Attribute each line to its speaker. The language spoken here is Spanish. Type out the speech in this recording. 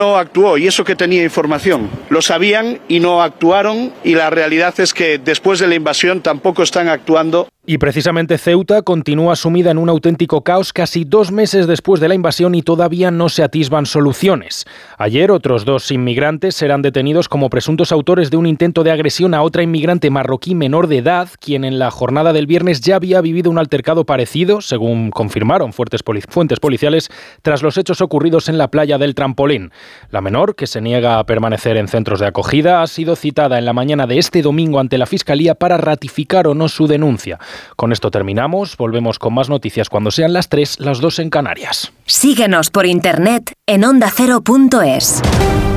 Speaker 1: No actuó, y eso que tenía información. Lo sabían y no actuaron, y la realidad es que después de la invasión tampoco están actuando.
Speaker 2: Y precisamente Ceuta continúa sumida en un auténtico caos casi 2 meses después de la invasión y todavía no se atisban soluciones. Ayer otros 2 inmigrantes serán detenidos como presuntos autores de un intento de agresión a otra inmigrante marroquí menor de edad, quien en la jornada del viernes ya había vivido un altercado parecido, según confirmaron fuentes policiales, tras los hechos ocurridos en la playa del Trampolín. La menor, que se niega a permanecer en centros de acogida, ha sido citada en la mañana de este domingo ante la Fiscalía para ratificar o no su denuncia. Con esto terminamos, volvemos con más noticias cuando sean las 3, las 2 en Canarias.
Speaker 3: Síguenos por internet en ondacero.es.